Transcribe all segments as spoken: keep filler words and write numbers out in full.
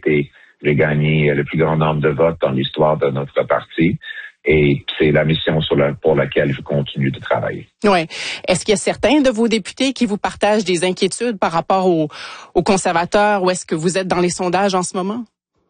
été, j'ai gagné le plus grand nombre de votes dans l'histoire de notre parti. Et c'est la mission sur la, pour laquelle je continue de travailler. Oui. Est-ce qu'il y a certains de vos députés qui vous partagent des inquiétudes par rapport aux, aux conservateurs ou est-ce que vous êtes dans les sondages en ce moment?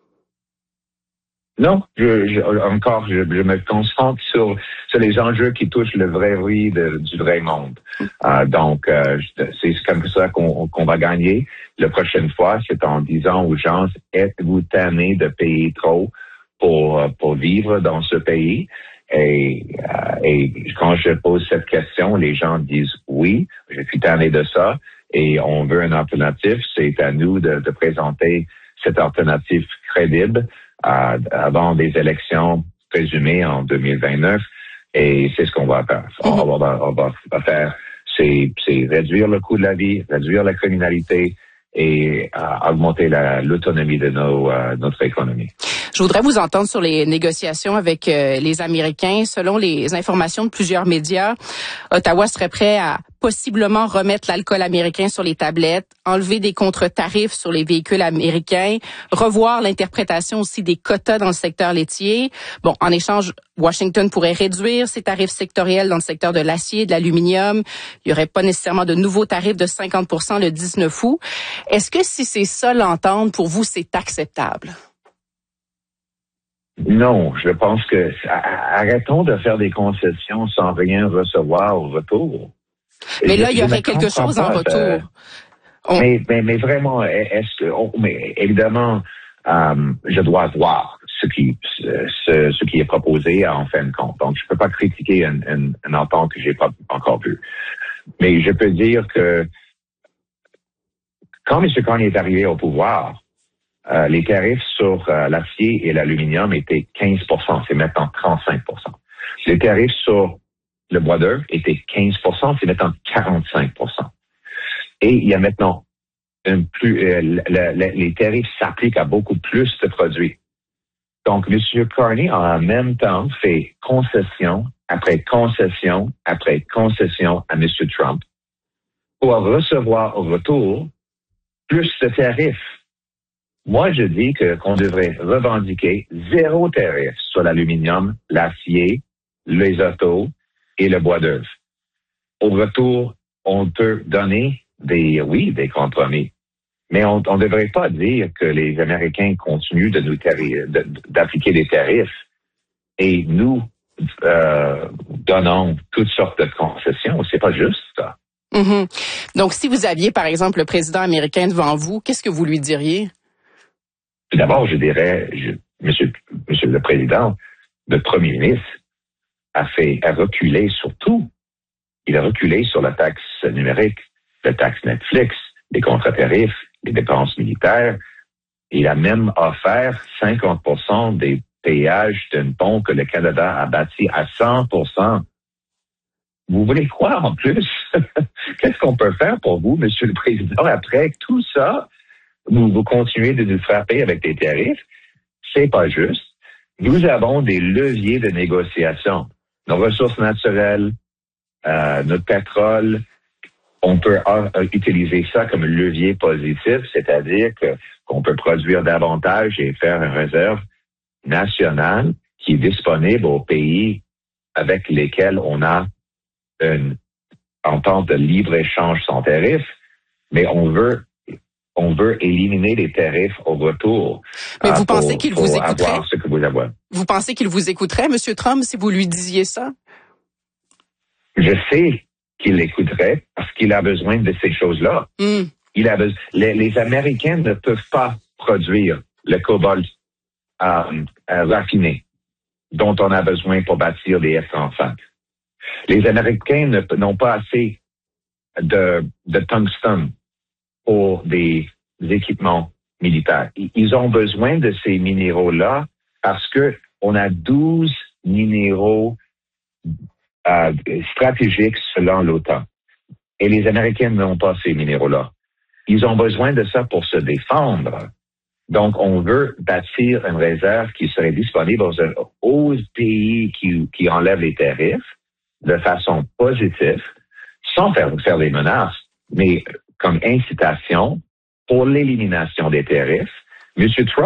Non, je, je, encore, je, je me concentre sur, sur les enjeux qui touchent le vrai oui de, du vrai monde. Euh, donc, euh, c'est comme ça qu'on, qu'on va gagner. La prochaine fois, c'est en disant aux gens, êtes-vous tannés de payer trop pour pour vivre dans ce pays? Et, euh, et quand je pose cette question, les gens disent oui, je suis tanné de ça et on veut une alternative. C'est à nous de, de présenter cette alternative crédible euh, avant des élections présumées en deux mille vingt-neuf et c'est ce qu'on va faire. Mm-hmm. On, va, on va faire, c'est, c'est réduire le coût de la vie, réduire la criminalité et euh, augmenter la, l'autonomie de nos, euh, notre économie. Je voudrais vous entendre sur les négociations avec euh, les Américains. Selon les informations de plusieurs médias, Ottawa serait prêt à possiblement remettre l'alcool américain sur les tablettes, enlever des contre-tarifs sur les véhicules américains, revoir l'interprétation aussi des quotas dans le secteur laitier. Bon, en échange, Washington pourrait réduire ses tarifs sectoriels dans le secteur de l'acier, de l'aluminium. Il n'y aurait pas nécessairement de nouveaux tarifs de cinquante pour cent le dix-neuf août. Est-ce que si c'est ça l'entente, pour vous, c'est acceptable? Non, je pense que arrêtons de faire des concessions sans rien recevoir au retour. Mais là, je, il y aurait quelque chose pas, en retour. Euh, on... mais, mais, mais vraiment, est-ce que, on, mais évidemment, euh, je dois voir ce qui, ce, ce qui est proposé en fin de compte. Donc, je peux pas critiquer une, une, une entente que j'ai pas encore vue. Mais je peux dire que quand M. Carney est arrivé au pouvoir, Euh, les tarifs sur euh, l'acier et l'aluminium étaient quinze pour cent, c'est maintenant trente-cinq pour cent. Les tarifs sur le bois d'œuvre étaient quinze pour cent, c'est maintenant quarante-cinq pour cent. Et il y a maintenant un plus, euh, le, le, les tarifs s'appliquent à beaucoup plus de produits. Donc, M. Carney a en même temps fait concession après concession après concession à M. Trump pour recevoir au retour plus de tarifs. Moi, je dis que qu'on devrait revendiquer zéro tarif sur l'aluminium, l'acier, les autos et le bois d'œuvre. Au retour, on peut donner des, oui, des compromis, mais on ne devrait pas dire que les Américains continuent de nous tarif, de, d'appliquer des tarifs et nous euh, donnons toutes sortes de concessions. C'est pas juste ça. Mm-hmm. Donc, si vous aviez, par exemple, le président américain devant vous, qu'est-ce que vous lui diriez? Tout d'abord, je dirais, je, monsieur, monsieur le Président, le Premier ministre a fait, a reculé sur tout. Il a reculé sur la taxe numérique, la taxe Netflix, les contre-tarifs, les dépenses militaires. Il a même offert cinquante pour cent des péages d'un pont que le Canada a bâti à cent pour cent. Vous voulez quoi en plus? Qu'est-ce qu'on peut faire pour vous, monsieur le Président, après tout ça? Vous, vous continuez de nous frapper avec des tarifs. C'est pas juste. Nous avons des leviers de négociation. Nos ressources naturelles, euh, notre pétrole, on peut euh, utiliser ça comme levier positif, c'est-à-dire que qu'on peut produire davantage et faire une réserve nationale qui est disponible aux pays avec lesquels on a une entente de libre-échange sans tarif, mais on veut On veut éliminer les tarifs au retour. Mais vous euh, pensez pour, qu'il vous écouterait? Ce que vous, avez. Vous pensez qu'il vous écouterait, M. Trump, si vous lui disiez ça? Je sais qu'il écouterait parce qu'il a besoin de ces choses-là. Mm. Il a besoin, les, les Américains ne peuvent pas produire le cobalt euh, euh, raffiné dont on a besoin pour bâtir des F trente-cinq. Les Américains ne, n'ont pas assez de, de tungstène pour des équipements militaires. Ils ont besoin de ces minéraux-là parce que on a douze minéraux euh, stratégiques selon l'OTAN. Et les Américains n'ont pas ces minéraux-là. Ils ont besoin de ça pour se défendre. Donc, on veut bâtir une réserve qui serait disponible aux, aux pays qui, qui enlèvent les tarifs de façon positive, sans faire, faire des menaces, mais comme incitation pour l'élimination des tarifs. M. Trump